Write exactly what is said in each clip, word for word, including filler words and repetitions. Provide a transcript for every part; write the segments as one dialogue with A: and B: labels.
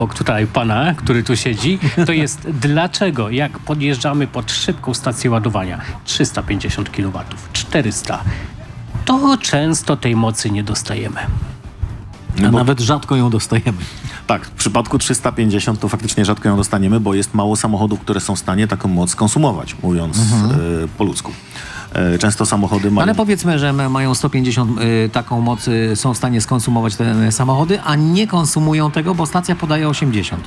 A: obok tutaj pana, który tu siedzi, to jest dlaczego, jak podjeżdżamy pod szybką stację ładowania trzysta pięćdziesiąt kilowatów, czterysta, to często tej mocy nie dostajemy.
B: A bo... nawet rzadko ją dostajemy.
C: Tak, w przypadku trzysta pięćdziesiąt to faktycznie rzadko ją dostaniemy, bo jest mało samochodów, które są w stanie taką moc konsumować, mówiąc mhm. y, po ludzku. Y, często samochody mają...
B: Ale powiedzmy, że mają sto pięćdziesiąt y, taką moc, y, są w stanie skonsumować te samochody, a nie konsumują tego, bo stacja podaje osiemdziesiąt.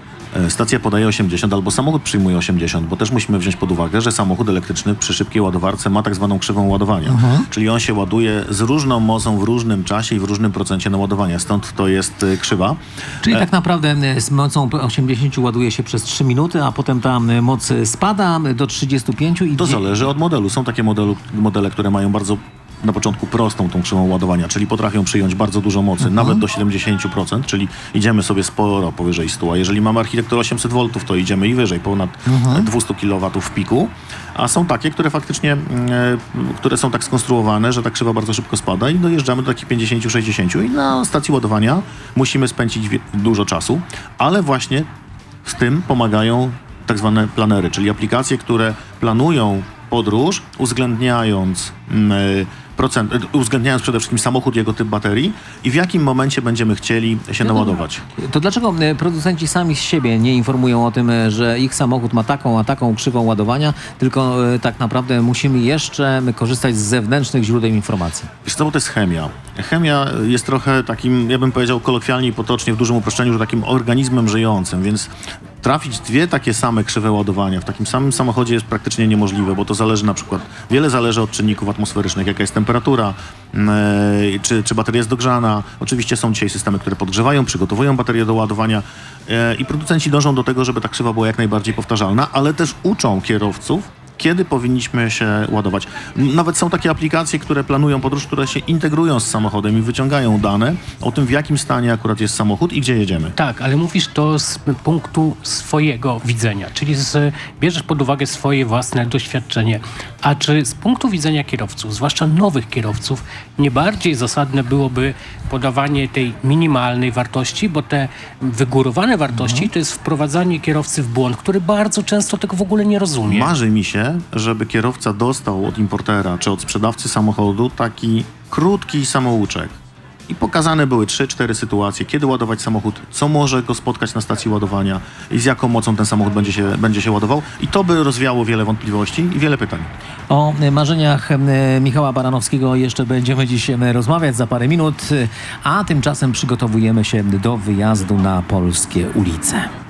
C: Stacja podaje osiemdziesiąt albo samochód przyjmuje osiemdziesiąt, bo też musimy wziąć pod uwagę, że samochód elektryczny przy szybkiej ładowarce ma tak zwaną krzywą ładowania. Mhm. Czyli on się ładuje z różną mocą w różnym czasie i w różnym procencie naładowania. Stąd to jest krzywa.
B: Czyli e... tak naprawdę z mocą osiemdziesiąt ładuje się przez trzy minuty, a potem ta moc spada do trzydziestu pięciu. I
C: to zależy od modelu. Są takie modelu, modele, które mają bardzo na początku prostą tą krzywą ładowania, czyli potrafią przyjąć bardzo dużo mocy, mhm. nawet do siedemdziesiąt procent, czyli idziemy sobie sporo powyżej stu, a jeżeli mamy architekturę osiemset woltów, to idziemy i wyżej, ponad mhm. dwieście kilowatów w piku, a są takie, które faktycznie, e, które są tak skonstruowane, że ta krzywa bardzo szybko spada i dojeżdżamy do takich pięćdziesiąt sześćdziesiąt i na stacji ładowania musimy spędzić dużo czasu, ale właśnie z tym pomagają tak zwane planery, czyli aplikacje, które planują podróż, uwzględniając yy, procent, uwzględniając przede wszystkim samochód, jego typ baterii i w jakim momencie będziemy chcieli się no naładować.
B: To dlaczego producenci sami z siebie nie informują o tym, że ich samochód ma taką, a taką krzywą ładowania, tylko tak naprawdę musimy jeszcze korzystać z zewnętrznych źródeł informacji?
C: Wiesz co, bo to jest chemia. Chemia jest trochę takim, ja bym powiedział kolokwialnie i potocznie, w dużym uproszczeniu, że takim organizmem żyjącym, więc trafić dwie takie same krzywe ładowania w takim samym samochodzie jest praktycznie niemożliwe, bo to zależy na przykład, wiele zależy od czynników atmosferycznych, jaka jest temperatura, yy, czy, czy bateria jest dogrzana. Oczywiście są dzisiaj systemy, które podgrzewają, przygotowują baterię do ładowania yy, i producenci dążą do tego, żeby ta krzywa była jak najbardziej powtarzalna, ale też uczą kierowców, kiedy powinniśmy się ładować. Nawet są takie aplikacje, które planują podróż, które się integrują z samochodem i wyciągają dane o tym, w jakim stanie akurat jest samochód i gdzie jedziemy.
A: Tak, ale mówisz to z punktu swojego widzenia, czyli z, bierzesz pod uwagę swoje własne doświadczenie. A czy z punktu widzenia kierowców, zwłaszcza nowych kierowców, nie bardziej zasadne byłoby podawanie tej minimalnej wartości, bo te wygórowane wartości mhm. to jest wprowadzanie kierowcy w błąd, który bardzo często tego w ogóle nie rozumie.
C: Marzy mi się, żeby kierowca dostał od importera czy od sprzedawcy samochodu taki krótki samouczek. I pokazane były trzy cztery sytuacje, kiedy ładować samochód, co może go spotkać na stacji ładowania i z jaką mocą ten samochód będzie się, będzie się ładował. I to by rozwiało wiele wątpliwości i wiele pytań.
B: O marzeniach Michała Baranowskiego jeszcze będziemy dziś rozmawiać za parę minut, a tymczasem przygotowujemy się do wyjazdu na polskie ulice.